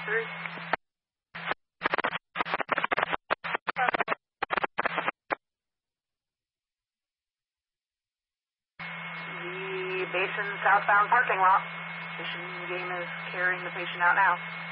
3. The Basin southbound parking lot. Fishing game is carrying the patient out now.